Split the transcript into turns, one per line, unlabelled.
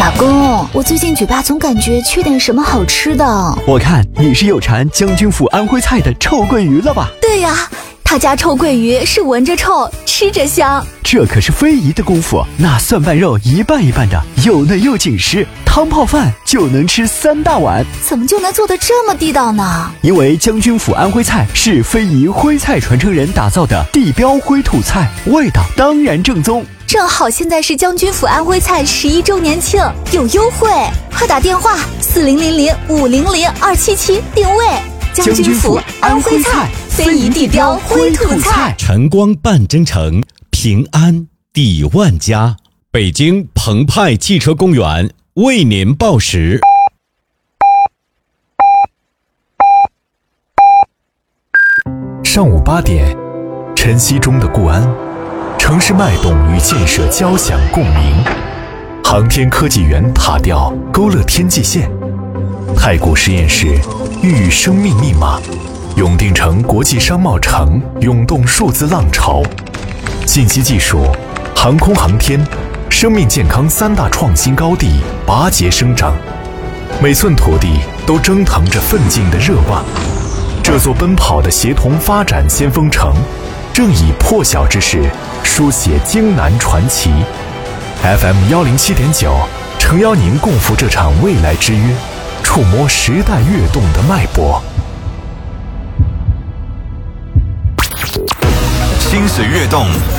老公，我最近嘴巴总感觉缺点什么好吃的。
我看你是有馋将军府安徽菜的臭鳜鱼了吧？
对呀，他家臭鳜鱼是闻着臭，吃着香。
这可是非遗的功夫，那蒜瓣肉一半一半的，又嫩又紧实，汤泡饭就能吃3大碗。
怎么就能做得这么地道呢？
因为将军府安徽菜是非遗徽菜传承人打造的地标徽土菜，味道当然正宗。
正好现在是将军府安徽菜11周年庆，有优惠，快打电话4000500277定位。将军府安徽菜，非遗地标徽土菜。
晨光半真诚，平安抵万家。北京澎湃汽车公园为您报时。
上午8点，晨曦中的固安，城市脉动与建设交响共鸣。航天科技园塔吊勾勒天际线，太古实验室孕育生命密码，永定城国际商贸城涌动数字浪潮。信息技术、航空航天、生命健康3大创新高地拔节生长，每寸土地都蒸腾着奋进的热望。这座奔跑的协同发展先锋城，正以破晓之势书写京南传奇。FM 107.9，诚邀您共赴这场未来之约，触摸时代跃动的脉搏。
心水跃动，